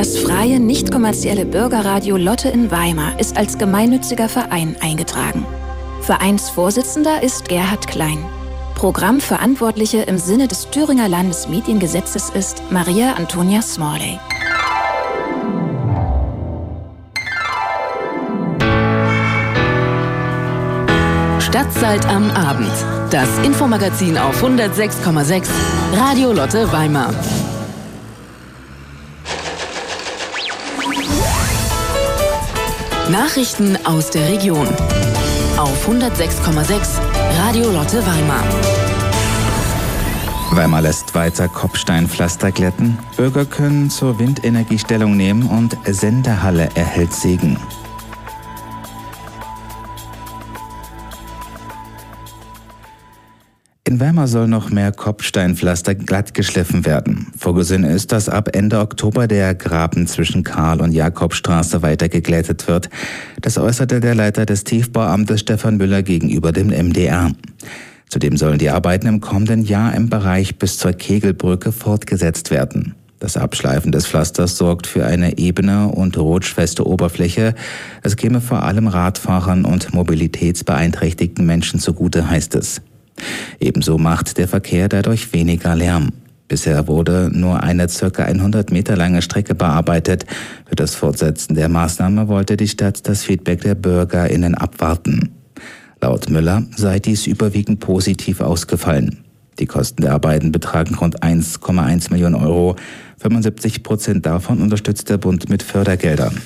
Das freie, nicht kommerzielle Bürgerradio Lotte in Weimar ist als gemeinnütziger Verein eingetragen. Vereinsvorsitzender ist Gerhard Klein. Programmverantwortliche im Sinne des Thüringer Landesmediengesetzes ist Maria Antonia Smalley. Stadtzeit am Abend. Das Infomagazin auf 106,6 Radio Lotte Weimar. Nachrichten aus der Region auf 106,6 Radio Lotte Weimar. Weimar lässt weiter Kopfsteinpflaster glätten, Bürger können zur Windenergie Stellung nehmen und Sendehalle erhält Segen. In Weimar soll noch mehr Kopfsteinpflaster glatt geschliffen werden. Vorgesehen ist, dass ab Ende Oktober der Graben zwischen Karl- und Jakobstraße weiter geglättet wird. Das äußerte der Leiter des Tiefbauamtes Stefan Müller gegenüber dem MDR. Zudem sollen die Arbeiten im kommenden Jahr im Bereich bis zur Kegelbrücke fortgesetzt werden. Das Abschleifen des Pflasters sorgt für eine ebene und rutschfeste Oberfläche. Es käme vor allem Radfahrern und mobilitätsbeeinträchtigten Menschen zugute, heißt es. Ebenso macht der Verkehr dadurch weniger Lärm. Bisher wurde nur eine ca. 100 Meter lange Strecke bearbeitet. Für das Fortsetzen der Maßnahme wollte die Stadt das Feedback der BürgerInnen abwarten. Laut Müller sei dies überwiegend positiv ausgefallen. Die Kosten der Arbeiten betragen rund 1,1 Millionen Euro. 75% davon unterstützt der Bund mit Fördergeldern.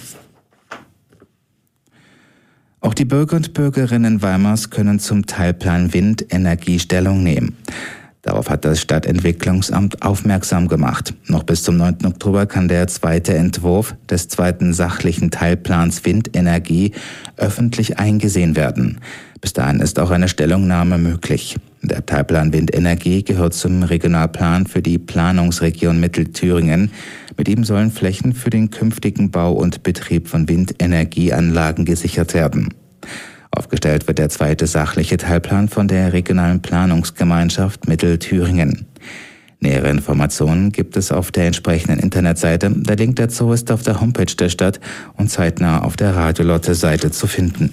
Auch die Bürger und Bürgerinnen Weimars können zum Teilplan Windenergie Stellung nehmen. Darauf hat das Stadtentwicklungsamt aufmerksam gemacht. Noch bis zum 9. Oktober kann der zweite Entwurf des zweiten sachlichen Teilplans Windenergie öffentlich eingesehen werden. Bis dahin ist auch eine Stellungnahme möglich. Der Teilplan Windenergie gehört zum Regionalplan für die Planungsregion Mittelthüringen. Mit ihm sollen Flächen für den künftigen Bau und Betrieb von Windenergieanlagen gesichert werden. Aufgestellt wird der zweite sachliche Teilplan von der regionalen Planungsgemeinschaft Mittelthüringen. Nähere Informationen gibt es auf der entsprechenden Internetseite. Der Link dazu ist auf der Homepage der Stadt und zeitnah auf der Radio Lotte-Seite zu finden.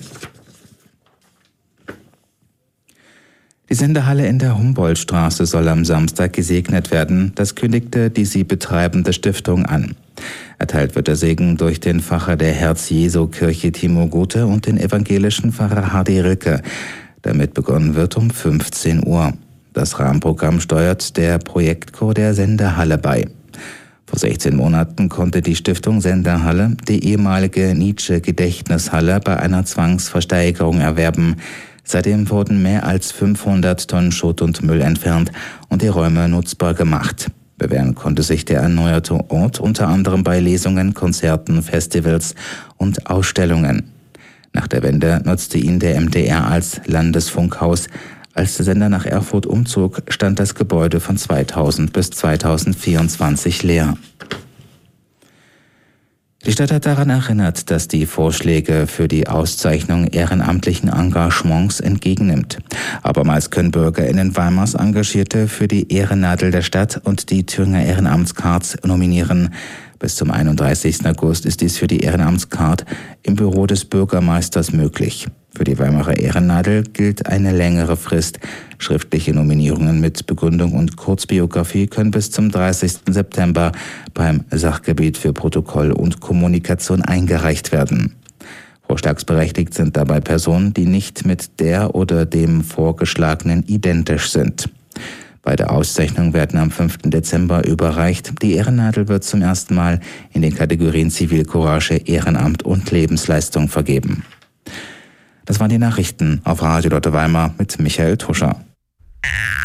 Die Sendehalle in der Humboldtstraße soll am Samstag gesegnet werden. Das kündigte die sie betreibende Stiftung an. Erteilt wird der Segen durch den Pfarrer der Herz-Jesu-Kirche Timo Gute und den evangelischen Pfarrer Hardy Rilke. Damit begonnen wird um 15 Uhr. Das Rahmenprogramm steuert der Projektchor der Sendehalle bei. Vor 16 Monaten konnte die Stiftung Sendehalle die ehemalige Nietzsche-Gedächtnishalle bei einer Zwangsversteigerung erwerben. Seitdem wurden mehr als 500 Tonnen Schutt und Müll entfernt und die Räume nutzbar gemacht. Bewähren konnte sich der erneuerte Ort unter anderem bei Lesungen, Konzerten, Festivals und Ausstellungen. Nach der Wende nutzte ihn der MDR als Landesfunkhaus. Als der Sender nach Erfurt umzog, stand das Gebäude von 2000 bis 2024 leer. Die Stadt hat daran erinnert, dass die Vorschläge für die Auszeichnung ehrenamtlichen Engagements entgegennimmt. Abermals können BürgerInnen Weimars Engagierte für die Ehrennadel der Stadt und die Thüringer Ehrenamtscards nominieren. Bis zum 31. August ist dies für die Ehrenamtscard im Büro des Bürgermeisters möglich. Für die Weimarer Ehrennadel gilt eine längere Frist. Schriftliche Nominierungen mit Begründung und Kurzbiografie können bis zum 30. September beim Sachgebiet für Protokoll und Kommunikation eingereicht werden. Vorschlagsberechtigt sind dabei Personen, die nicht mit der oder dem Vorgeschlagenen identisch sind. Beide Auszeichnungen werden am 5. Dezember überreicht. Die Ehrennadel wird zum ersten Mal in den Kategorien Zivilcourage, Ehrenamt und Lebensleistung vergeben. Das waren die Nachrichten auf Radio Lotte Weimar mit Michael Tuscher.